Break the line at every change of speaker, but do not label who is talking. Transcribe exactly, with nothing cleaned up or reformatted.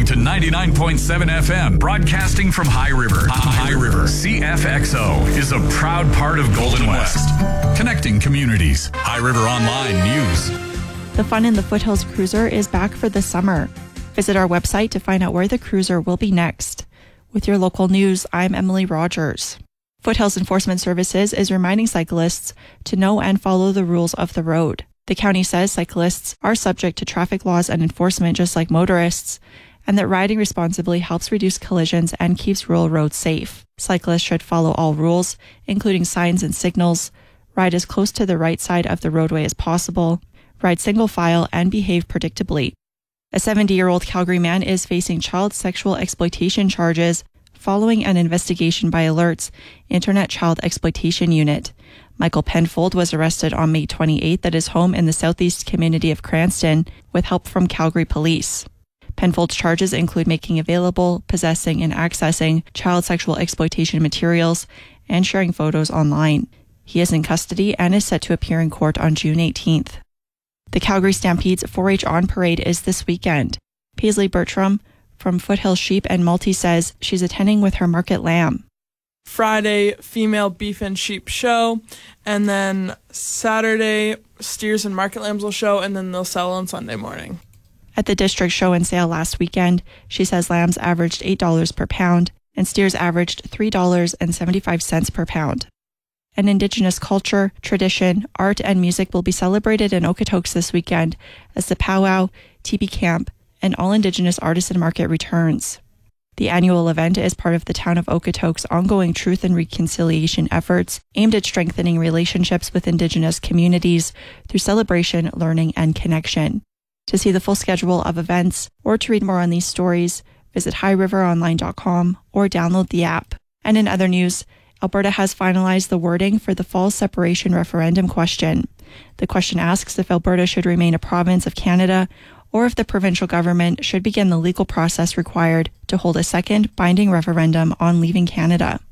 to ninety-nine point seven F M, broadcasting from High River. High River. C F X O is a proud part of Golden West, connecting communities. High River Online News.
The fun in the Foothills Cruiser is back for the summer. Visit our website to find out where the cruiser will be next. With your local news, I'm Emily Rogers. Foothills Enforcement Services is reminding cyclists to know and follow the rules of the road. The county says cyclists are subject to traffic laws and enforcement just like motorists, and that riding responsibly helps reduce collisions and keeps rural roads safe. Cyclists should follow all rules, including signs and signals, ride as close to the right side of the roadway as possible, ride single file, and behave predictably. A seventy-year-old Calgary man is facing child sexual exploitation charges following an investigation by Alert's Internet Child Exploitation Unit. Michael Penfold was arrested on May twenty-eighth at his home in the southeast community of Cranston with help from Calgary Police. Penfold's charges include making available, possessing, and accessing child sexual exploitation materials and sharing photos online. He is in custody and is set to appear in court on June eighteenth. The Calgary Stampede's four H On Parade is this weekend. Paisley Bertram from Foothills Sheep and Multi says she's attending with her market lamb.
Friday, female beef and sheep show, and then Saturday, steers and market lambs will show, and then they'll sell on Sunday morning.
At the district show and sale last weekend, she says lambs averaged eight dollars per pound and steers averaged three dollars and seventy-five cents per pound. An Indigenous culture, tradition, art, and music will be celebrated in Okotoks this weekend as the powwow, teepee camp, and all Indigenous artisan market returns. The annual event is part of the town of Okotoks' ongoing truth and reconciliation efforts aimed at strengthening relationships with Indigenous communities through celebration, learning, and connection. To see the full schedule of events or to read more on these stories, visit high river online dot com or download the app. And in other news, Alberta has finalized the wording for the fall separation referendum question. The question asks if Alberta should remain a province of Canada or if the provincial government should begin the legal process required to hold a second binding referendum on leaving Canada.